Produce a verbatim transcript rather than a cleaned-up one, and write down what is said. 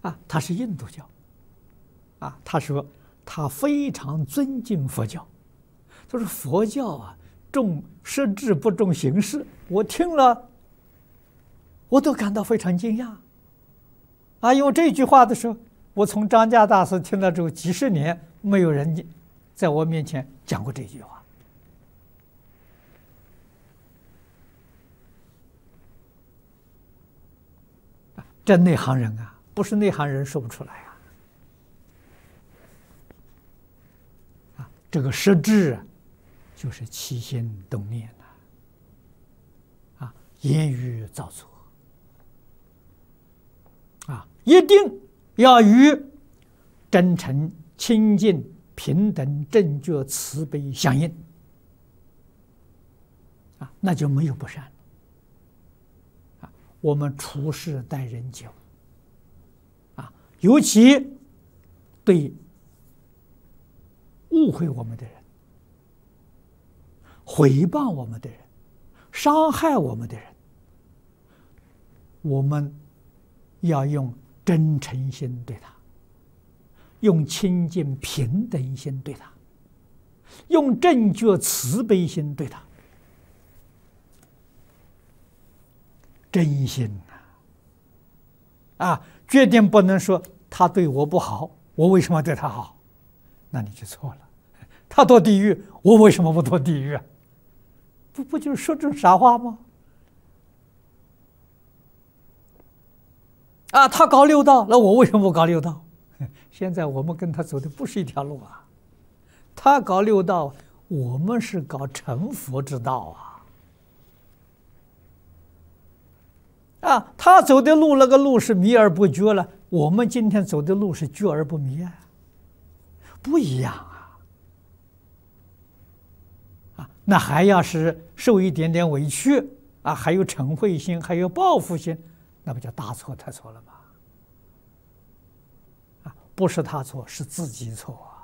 啊，他是印度教。啊，他说他非常尊敬佛教，他说佛教啊重实质不重形式。我听了，我都感到非常惊讶。啊，因为这句话的时候，我从张家大师听了之后，几十年没有人在我面前讲过这句话。这内行人啊，不是内行人说不出来啊。啊，这个实质啊，就是起心动念呐，啊，言语造作，啊，一定要与真诚、清净、平等、正觉、慈悲相应，啊，那就没有不善。啊，我们处事待人接物，啊，尤其对误会我们的人、诽谤我们的人、伤害我们的人，我们要用真诚心对他，用清净平等心对他，用正觉慈悲心对他，真心啊！啊，决定不能说他对我不好，我为什么对他好？那你就错了。他堕地狱，我为什么不堕地狱啊？不不就是说这种傻话吗？啊，他搞六道，那我为什么不搞六道？现在我们跟他走的不是一条路啊。他搞六道，我们是搞成佛之道啊。啊，他走的路，那个路是迷而不觉了，我们今天走的路是觉而不迷啊，不一样啊。啊，那还要是受一点点委屈啊，还有嗔恚心，还有报复心，那不叫大错特错了吗？啊，不是他错，是自己错啊。